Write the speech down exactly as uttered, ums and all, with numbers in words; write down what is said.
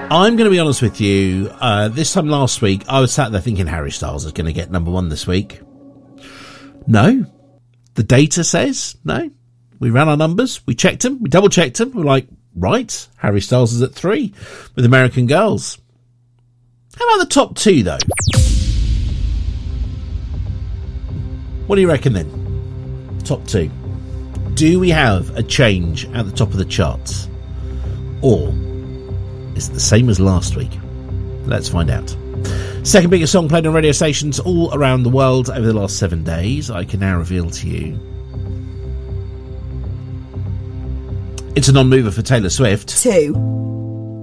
I'm going to be honest with you. Uh, this time last week, I was sat there thinking Harry Styles is going to get number one this week. No. The data says no. We ran our numbers. We checked them. We double checked them. We're like, right, Harry Styles is at three with American Girls. How about the top two, though? What do you reckon then? Top two. Do we have a change at the top of the charts? Or is it the same as last week? Let's find out. Second biggest song played on radio stations all around the world over the last seven days. I can now reveal to you. It's a non-mover for Taylor Swift. Two.